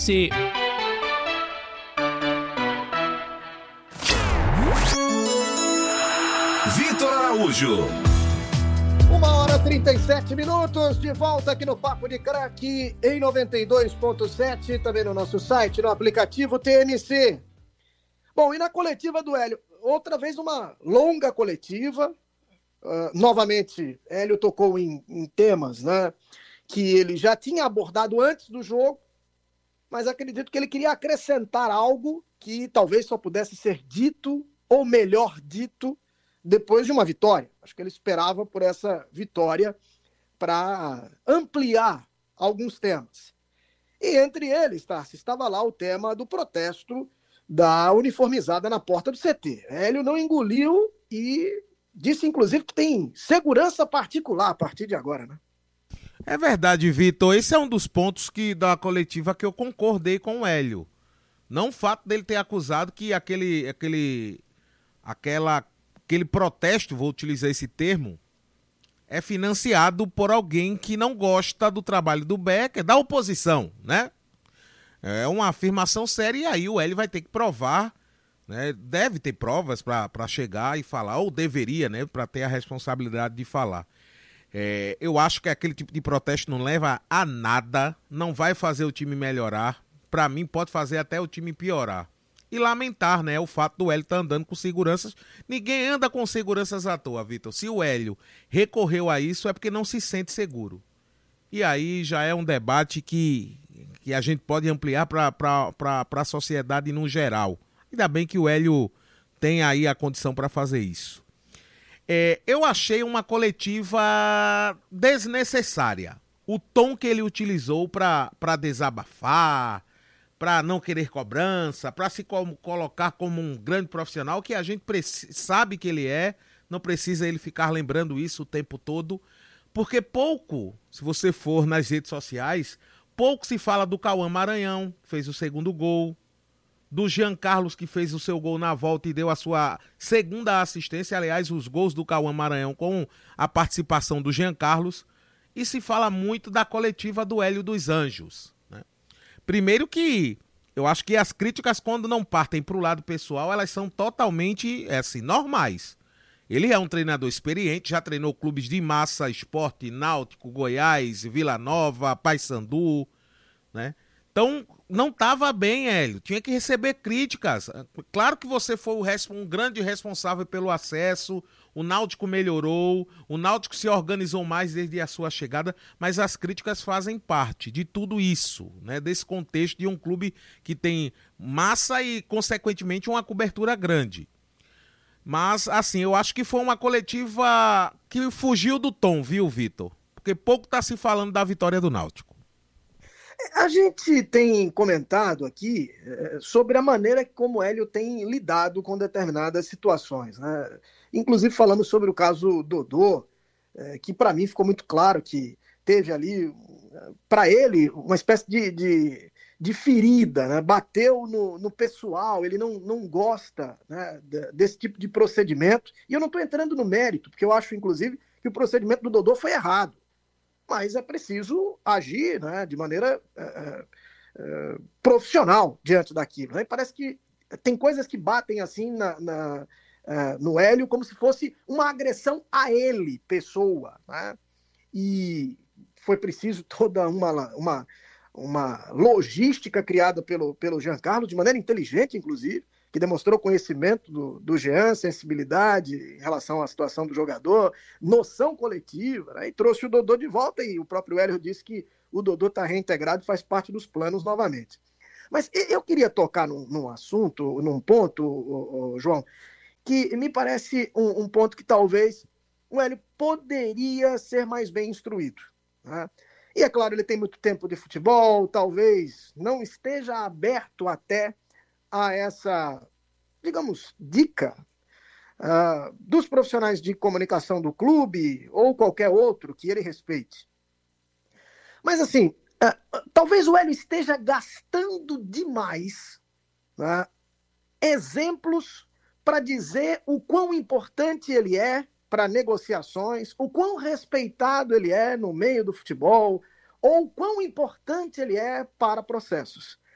Se Vitor Araújo. 1h37, de volta aqui no Papo de Craque, em 92.7, também no nosso site, no aplicativo TNC. Bom, e na coletiva do Hélio, outra vez uma longa coletiva, novamente, Hélio tocou em temas, né, que ele já tinha abordado antes do jogo, mas acredito que ele queria acrescentar algo que talvez só pudesse ser dito, ou melhor dito, depois de uma vitória. Acho que ele esperava por essa vitória para ampliar alguns temas. E entre eles, Tarso, estava lá o tema do protesto da uniformizada na porta do CT. Hélio não engoliu e disse, inclusive, que tem segurança particular a partir de agora, né? É verdade, Vitor. Esse é um dos pontos da coletiva que eu concordei com o Hélio. Não o fato dele ter acusado que aquele protesto, vou utilizar esse termo, é financiado por alguém que não gosta do trabalho do Becker, da oposição, né? É uma afirmação séria e aí o Hélio vai ter que provar, né? Deve ter provas para chegar e falar, ou deveria, né? Para ter a responsabilidade de falar. Eu acho que aquele tipo de protesto não leva a nada, não vai fazer o time melhorar, para mim pode fazer até o time piorar. E lamentar, né, o fato do Hélio estar andando com seguranças. Ninguém anda com seguranças à toa, Vitor. Se o Hélio recorreu a isso é porque não se sente seguro. E aí já é um debate que a gente pode ampliar para a sociedade no geral. Ainda bem que o Hélio tem aí a condição para fazer isso. Eu achei uma coletiva desnecessária. O tom que ele utilizou para desabafar, para não querer cobrança, para se colocar como um grande profissional, que a gente sabe que ele é, não precisa ele ficar lembrando isso o tempo todo, porque pouco, se você for nas redes sociais, pouco se fala do Cauã Maranhão, que fez o segundo gol, do Jean Carlos, que fez o seu gol na volta e deu a sua segunda assistência, aliás, os gols do Cauã Maranhão com a participação do Jean Carlos, e se fala muito da coletiva do Hélio dos Anjos, né? Primeiro que eu acho que as críticas, quando não partem para o lado pessoal, elas são totalmente, normais. Ele é um treinador experiente, já treinou clubes de massa, Sport, Náutico, Goiás, Vila Nova, Paysandu, né? Então, não estava bem, Hélio. Tinha que receber críticas. Claro que você foi um grande responsável pelo acesso, o Náutico melhorou, o Náutico se organizou mais desde a sua chegada, mas as críticas fazem parte de tudo isso, né? Desse contexto de um clube que tem massa e, consequentemente, uma cobertura grande. Mas, assim, eu acho que foi uma coletiva que fugiu do tom, viu, Vitor? Porque pouco está se falando da vitória do Náutico. A gente tem comentado aqui sobre a maneira como o Hélio tem lidado com determinadas situações, né? Inclusive falamos sobre o caso Dodô, que para mim ficou muito claro que teve ali, para ele, uma espécie de ferida, né? Bateu no pessoal, ele não gosta, né, desse tipo de procedimento. E eu não estou entrando no mérito, porque eu acho, inclusive, que o procedimento do Dodô foi errado. Mas é preciso agir, né, de maneira profissional diante daquilo, né? E parece que tem coisas que batem assim no Hélio como se fosse uma agressão a ele, pessoa, né? E foi preciso toda uma logística criada pelo Jean Carlos, de maneira inteligente, inclusive, que demonstrou conhecimento do Jean, sensibilidade em relação à situação do jogador, noção coletiva, né? E trouxe o Dodô de volta, e o próprio Hélio disse que o Dodô está reintegrado e faz parte dos planos novamente. Mas eu queria tocar num assunto, num ponto, João, que me parece um ponto que talvez o Hélio poderia ser mais bem instruído, né? E é claro, ele tem muito tempo de futebol, talvez não esteja aberto até a essa, digamos, dica dos profissionais de comunicação do clube ou qualquer outro que ele respeite. Mas assim, talvez o Hélio esteja gastando demais, né, exemplos para dizer o quão importante ele é para negociações, o quão respeitado ele é no meio do futebol, ou o quão importante ele é para processos.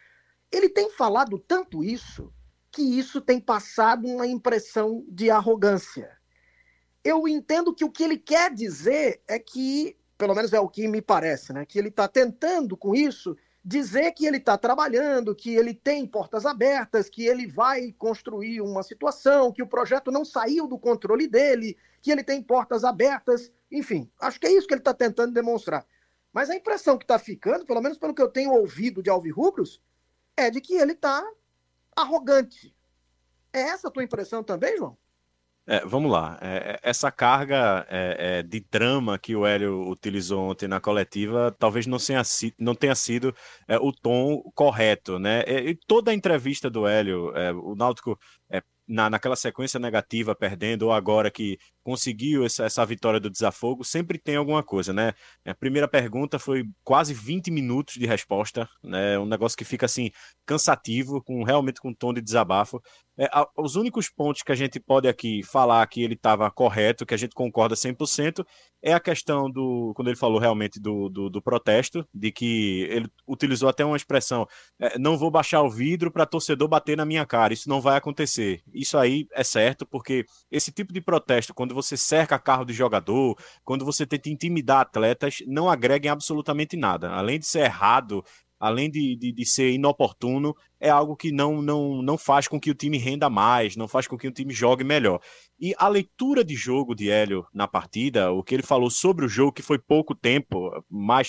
Ele tem falado tanto isso que isso tem passado uma impressão de arrogância. Eu entendo que o que ele quer dizer é que, pelo menos é o que me parece, né, que ele está tentando com isso dizer que ele está trabalhando, que ele tem portas abertas, que ele vai construir uma situação, que o projeto não saiu do controle dele, que ele tem portas abertas, enfim, acho que é isso que ele está tentando demonstrar. Mas a impressão que está ficando, pelo menos pelo que eu tenho ouvido de alvirrubros, é de que ele está arrogante. É essa a tua impressão também, João? Vamos lá. Essa carga de drama que o Hélio utilizou ontem na coletiva talvez não tenha sido o tom correto, né? E toda a entrevista do Hélio, o Náutico naquela sequência negativa, perdendo, ou agora que conseguiu essa vitória do Desafogo, sempre tem alguma coisa, né? A primeira pergunta foi quase 20 minutos de resposta, né? Um negócio que fica assim cansativo, realmente com um tom de desabafo. Os únicos pontos que a gente pode aqui falar que ele estava correto, que a gente concorda 100%, é a questão quando ele falou realmente do protesto, de que ele utilizou até uma expressão, não vou baixar o vidro para torcedor bater na minha cara, isso não vai acontecer. Isso aí é certo, porque esse tipo de protesto, quando você cerca carro de jogador, quando você tenta intimidar atletas, não agrega em absolutamente nada. Além de ser errado, além de ser inoportuno, é algo que não faz com que o time renda mais, não faz com que o time jogue melhor. E a leitura de jogo de Hélio na partida, o que ele falou sobre o jogo, que foi pouco tempo, mas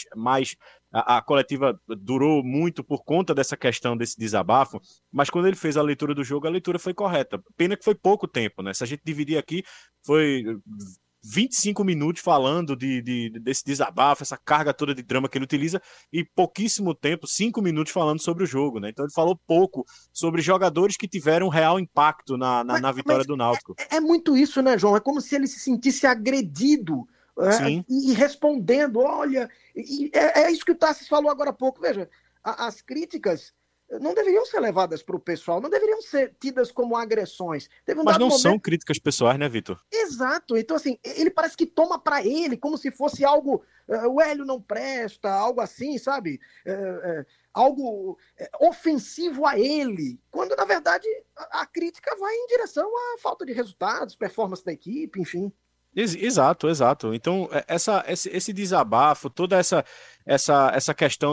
a coletiva durou muito por conta dessa questão desse desabafo, mas quando ele fez a leitura do jogo, a leitura foi correta. Pena que foi pouco tempo, né? Se a gente dividir aqui, foi 25 minutos falando desse desabafo, essa carga toda de drama que ele utiliza, e pouquíssimo tempo, 5 minutos falando sobre o jogo, né? Então ele falou pouco sobre jogadores que tiveram um real impacto na vitória do Náutico. É muito isso, né, João? É como se ele se sentisse agredido e respondendo, olha, é isso que o Tassis falou agora há pouco, veja, as críticas não deveriam ser levadas para o pessoal, não deveriam ser tidas como agressões. Mas não são críticas pessoais, né, Vitor? Exato. Então, assim, ele parece que toma para ele como se fosse algo, o Hélio não presta, algo assim, sabe? Algo ofensivo a ele, quando, na verdade, a crítica vai em direção à falta de resultados, performance da equipe, enfim. Exato. Então, esse desabafo, toda essa questão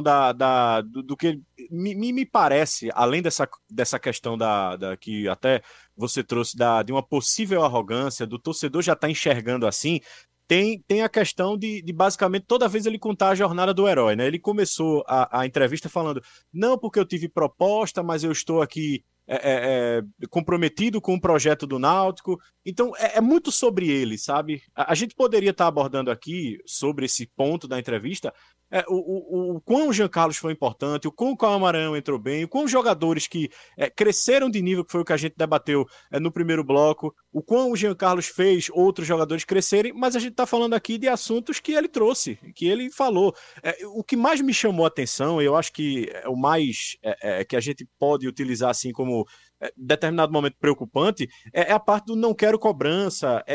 do que me parece, além dessa questão que até você trouxe de uma possível arrogância, do torcedor já estar enxergando assim, tem a questão de basicamente toda vez ele contar a jornada do herói, né? Ele começou a entrevista falando, não porque eu tive proposta, mas eu estou aqui comprometido com o projeto do Náutico. Então é muito sobre ele, sabe? A gente poderia estar abordando aqui sobre esse ponto da entrevista o quão o Jean Carlos foi importante, o quão o Cauã Maranhão entrou bem, o quão os jogadores que cresceram de nível, que foi o que a gente debateu no primeiro bloco, o quão o Jean Carlos fez outros jogadores crescerem, mas a gente está falando aqui de assuntos que ele trouxe, que ele falou. O que mais me chamou a atenção, eu acho que é o mais que a gente pode utilizar assim como determinado momento preocupante, é a parte do não quero cobrança,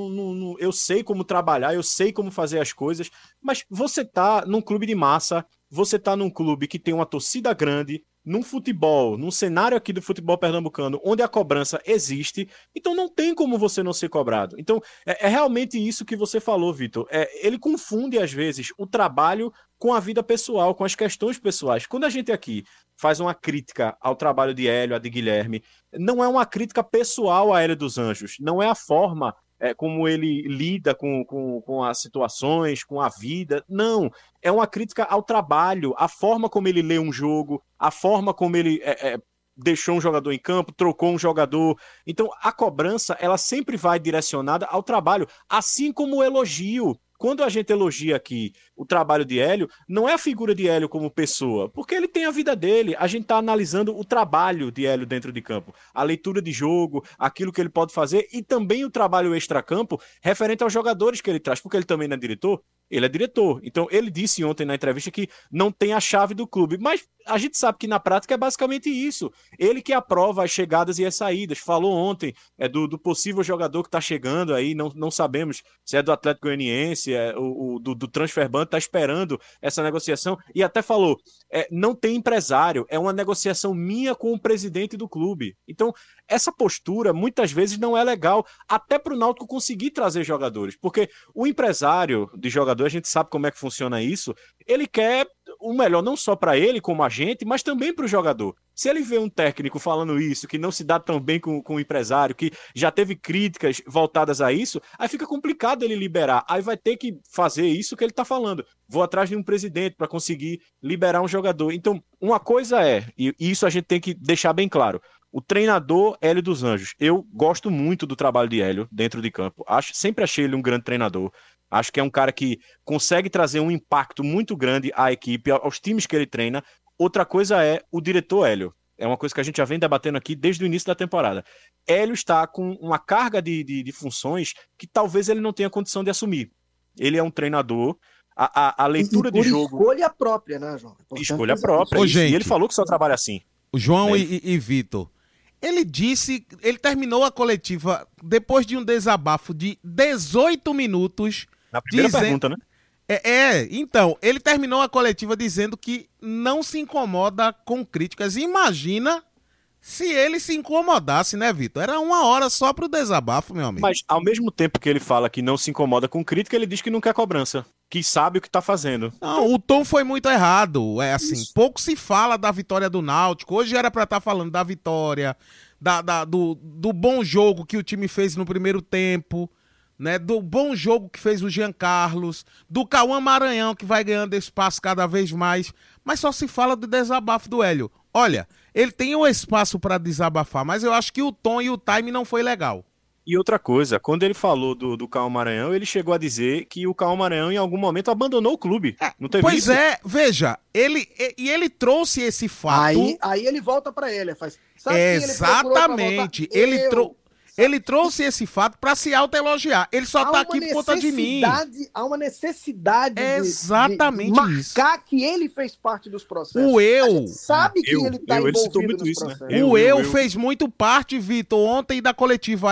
eu sei como trabalhar, eu sei como fazer as coisas, mas você tá num clube de massa, você tá num clube que tem uma torcida grande, num futebol, num cenário aqui do futebol pernambucano, onde a cobrança existe, então não tem como você não ser cobrado. Então, é realmente isso que você falou, Vitor. Ele confunde, às vezes, o trabalho com a vida pessoal, com as questões pessoais. Quando a gente aqui faz uma crítica ao trabalho de Hélio, a de Guilherme, não é uma crítica pessoal a Hélio dos Anjos, não é a forma como ele lida com as situações, com a vida. Não, é uma crítica ao trabalho, a forma como ele lê um jogo, a forma como ele deixou um jogador em campo, trocou um jogador. Então, a cobrança, ela sempre vai direcionada ao trabalho, assim como o elogio. Quando a gente elogia aqui o trabalho de Hélio, não é a figura de Hélio como pessoa, porque ele tem a vida dele. A gente está analisando o trabalho de Hélio dentro de campo, a leitura de jogo, aquilo que ele pode fazer e também o trabalho extracampo referente aos jogadores que ele traz, porque ele também não é diretor. Ele é diretor. Então, ele disse ontem na entrevista que não tem a chave do clube. Mas a gente sabe que na prática é basicamente isso. Ele que aprova as chegadas e as saídas. Falou ontem do possível jogador que está chegando aí, não sabemos se é do Atlético Goianiense, do Transfer Ban, está esperando essa negociação. E até falou, não tem empresário, é uma negociação minha com o presidente do clube. Então, essa postura muitas vezes não é legal, até para o Náutico conseguir trazer jogadores. Porque o empresário de jogador, a gente sabe como é que funciona isso, ele quer o melhor não só para ele como agente, mas também para o jogador. Se ele vê um técnico falando isso, que não se dá tão bem com o empresário, que já teve críticas voltadas a isso, aí fica complicado ele liberar. Aí vai ter que fazer isso que ele está falando. Vou atrás de um presidente para conseguir liberar um jogador. Então, uma coisa e isso a gente tem que deixar bem claro, o treinador Hélio dos Anjos. Eu gosto muito do trabalho de Hélio dentro de campo. Sempre achei ele um grande treinador. Acho que é um cara que consegue trazer um impacto muito grande à equipe, aos times que ele treina. Outra coisa é o diretor Hélio. É uma coisa que a gente já vem debatendo aqui desde o início da temporada. Hélio está com uma carga de funções que talvez ele não tenha condição de assumir. Ele é um treinador, a leitura de jogo... escolha própria, né, João? Escolha própria. E ele falou que só trabalha assim. O João e Vitor, ele terminou a coletiva depois de um desabafo de 18 minutos... Na primeira pergunta, né? Então, ele terminou a coletiva dizendo que não se incomoda com críticas. Imagina se ele se incomodasse, né, Vitor? Era 1 hora só pro desabafo, meu amigo. Mas, ao mesmo tempo que ele fala que não se incomoda com crítica, ele diz que não quer cobrança, que sabe o que tá fazendo. Não, o tom foi muito errado. Isso. Pouco se fala da vitória do Náutico. Hoje era pra estar falando da vitória, do bom jogo que o time fez no primeiro tempo, né, do bom jogo que fez o Jean Carlos, do Cauã Maranhão, que vai ganhando espaço cada vez mais, mas só se fala do desabafo do Hélio. Olha, ele tem um espaço para desabafar, mas eu acho que o tom e o time não foi legal. E outra coisa, quando ele falou do Cauã Maranhão, ele chegou a dizer que o Cauã Maranhão em algum momento abandonou o clube. Não teve pois isso? Veja, ele trouxe esse fato... Aí ele volta para ele, sabe exatamente, ele trouxe esse fato para se autoelogiar. Ele só tá aqui por conta de mim. Há uma necessidade exatamente de marcar que ele fez parte dos processos. O eu... A gente sabe que ele tá envolvido nos isso, processos. né? O eu fez muito parte, Vitor, ontem da coletiva.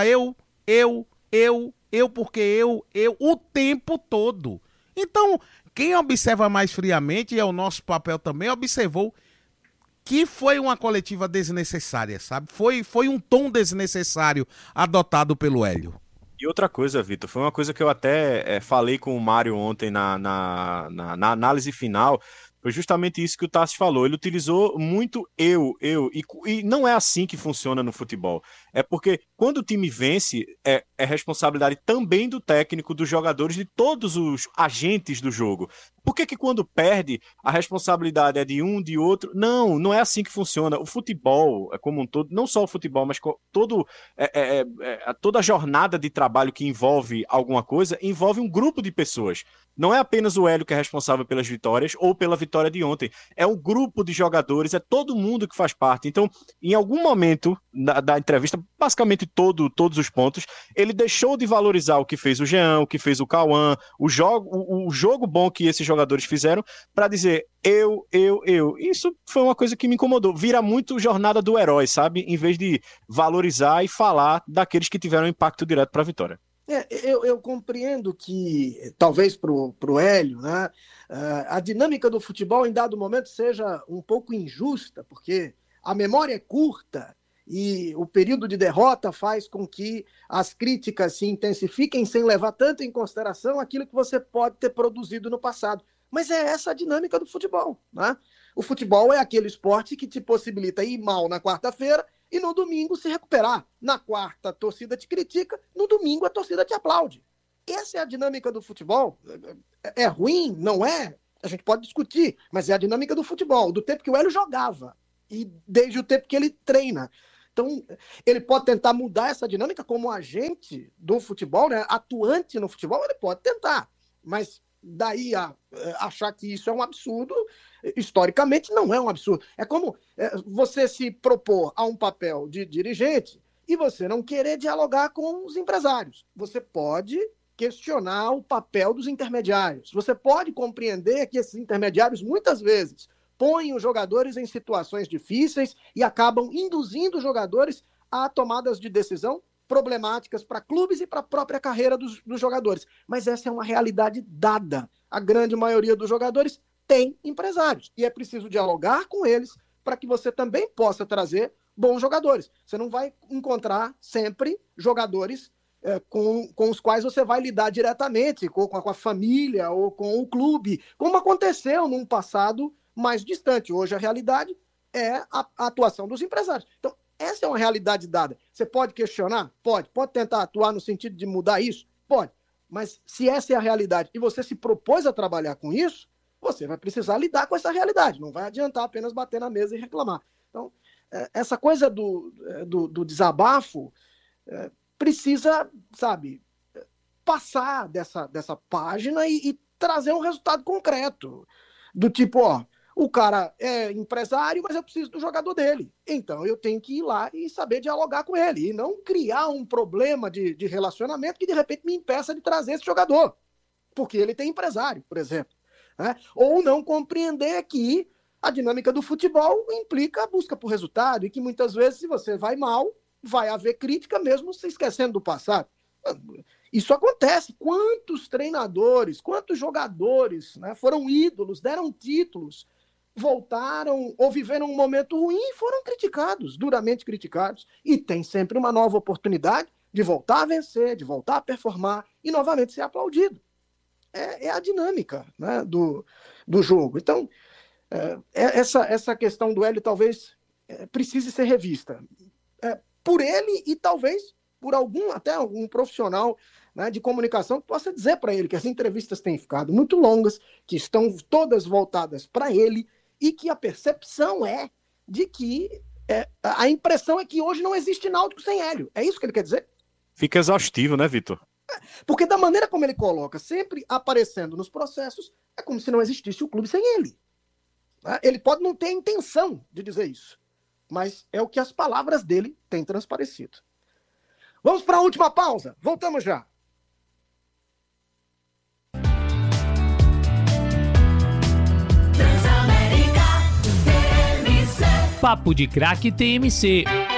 Porque eu, o tempo todo. Então, quem observa mais friamente, e é o nosso papel também, observou que foi uma coletiva desnecessária, sabe? Foi um tom desnecessário adotado pelo Hélio. E outra coisa, Vitor, foi uma coisa que eu até falei com o Mário ontem na análise final, foi justamente isso que o Tassi falou. Ele utilizou muito e não é assim que funciona no futebol. É porque quando o time vence, é responsabilidade também do técnico, dos jogadores, de todos os agentes do jogo. Por que quando perde, a responsabilidade é de um, de outro? Não é assim que funciona. O futebol, como um todo, não só o futebol, mas toda a jornada de trabalho que envolve alguma coisa, envolve um grupo de pessoas. Não é apenas o Hélio que é responsável pelas vitórias ou pela vitória de ontem. É um grupo de jogadores, é todo mundo que faz parte. Então, em algum momento da entrevista, basicamente todos os pontos, ele deixou de valorizar o que fez o Jean, o que fez o Cauã, o jogo bom que esses jogadores fizeram, para dizer eu. Isso foi uma coisa que me incomodou. Vira muito jornada do herói, sabe? Em vez de valorizar e falar daqueles que tiveram impacto direto para a vitória. Eu compreendo que, talvez para o Hélio, né, a dinâmica do futebol em dado momento seja um pouco injusta, porque a memória é curta e o período de derrota faz com que as críticas se intensifiquem sem levar tanto em consideração aquilo que você pode ter produzido no passado. Mas é essa a dinâmica do futebol, né? O futebol é aquele esporte que te possibilita ir mal na quarta-feira e no domingo se recuperar. Na quarta, a torcida te critica, no domingo a torcida te aplaude. Essa é a dinâmica do futebol. É ruim? Não é? A gente pode discutir, mas é a dinâmica do futebol, do tempo que o Hélio jogava e desde o tempo que ele treina. Então, ele pode tentar mudar essa dinâmica como agente do futebol, né? Atuante no futebol, ele pode tentar, mas daí a achar que isso é um absurdo, historicamente não é um absurdo. É como você se propor a um papel de dirigente e você não querer dialogar com os empresários. Você pode questionar o papel dos intermediários. Você pode compreender que esses intermediários, muitas vezes, põem os jogadores em situações difíceis e acabam induzindo os jogadores a tomadas de decisão problemáticas para clubes e para a própria carreira dos jogadores. Mas essa é uma realidade dada. A grande maioria dos jogadores tem empresários e é preciso dialogar com eles para que você também possa trazer bons jogadores. Você não vai encontrar sempre jogadores com os quais você vai lidar diretamente, com a família ou com o clube, como aconteceu num passado mais distante. Hoje a realidade é a atuação dos empresários. Então, essa é uma realidade dada. Você pode questionar? Pode. Pode tentar atuar no sentido de mudar isso? Pode. Mas se essa é a realidade e você se propôs a trabalhar com isso, você vai precisar lidar com essa realidade. Não vai adiantar apenas bater na mesa e reclamar. Então, essa coisa do desabafo precisa, sabe, passar dessa página e trazer um resultado concreto. Do tipo, o cara é empresário, mas eu preciso do jogador dele. Então eu tenho que ir lá e saber dialogar com ele. E não criar um problema de relacionamento que de repente me impeça de trazer esse jogador. Porque ele tem empresário, por exemplo. Né? Ou não compreender que a dinâmica do futebol implica a busca por resultado. E que muitas vezes, se você vai mal, vai haver crítica mesmo se esquecendo do passado. Isso acontece. Quantos treinadores, quantos jogadores, né, foram ídolos, deram títulos, voltaram ou viveram um momento ruim e foram criticados, duramente criticados. E tem sempre uma nova oportunidade de voltar a vencer, de voltar a performar e novamente ser aplaudido. É a dinâmica, né, do jogo. Então, essa questão do Hélio talvez precise ser revista. Por ele e talvez por até algum profissional, né, de comunicação que possa dizer para ele que as entrevistas têm ficado muito longas, que estão todas voltadas para ele e que a percepção é de que a impressão é que hoje não existe Náutico sem Hélio. É isso que ele quer dizer? Fica exaustivo, né, Vitor? Porque da maneira como ele coloca, sempre aparecendo nos processos, é como se não existisse o clube sem ele. Ele pode não ter a intenção de dizer isso, mas é o que as palavras dele têm transparecido. Vamos para a última pausa. Voltamos já. Papo de Craque TMC.